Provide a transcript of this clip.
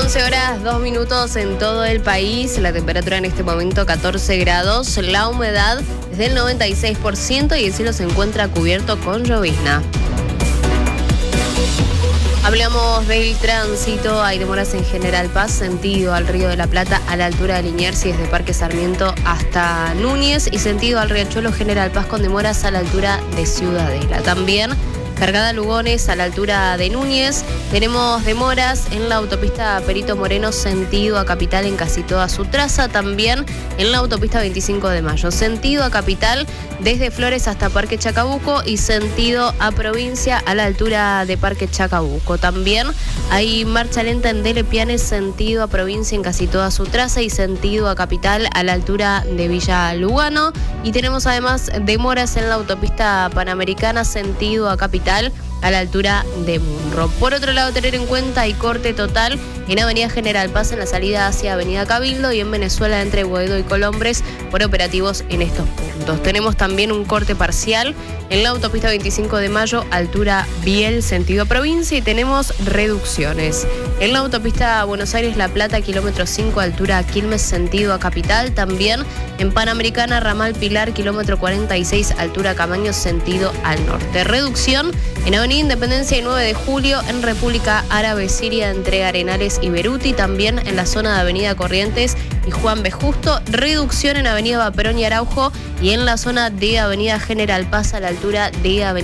11:02 en todo el país. La temperatura en este momento 14 grados. La humedad es del 96% y el cielo se encuentra cubierto con llovizna. Hablamos del tránsito. Hay demoras en General Paz, sentido al Río de la Plata a la altura de Liniers y desde Parque Sarmiento hasta Núñez, y sentido al Riachuelo General Paz con demoras a la altura de Ciudadela. También cargada Lugones a la altura de Núñez. Tenemos demoras en la autopista Perito Moreno, sentido a Capital en casi toda su traza. También en la autopista 25 de Mayo, sentido a Capital desde Flores hasta Parque Chacabuco y sentido a Provincia a la altura de Parque Chacabuco. También hay marcha lenta en Delepiane, sentido a Provincia en casi toda su traza y sentido a Capital a la altura de Villa Lugano. Y tenemos además demoras en la autopista Panamericana, sentido a Capital a la altura de Munro. Por otro lado, tener en cuenta hay corte total en Avenida General Paz en la salida hacia Avenida Cabildo y en Venezuela entre Boedo y Colombres por operativos en estos puntos. Tenemos también un corte parcial en la autopista 25 de Mayo, altura Biel, sentido provincia, y tenemos reducciones. En la autopista Buenos Aires-La Plata, kilómetro 5, altura Quilmes, sentido a Capital. También en Panamericana, ramal Pilar, kilómetro 46, altura Camaño, sentido al norte. Reducción en Avenida Independencia y 9 de Julio, en República Árabe Siria, entre Arenales y Beruti. También en la zona de Avenida Corrientes y Juan B. Justo. Reducción en Avenida Vaperón y Araujo y en la zona de Avenida General Paz a la altura de Avenida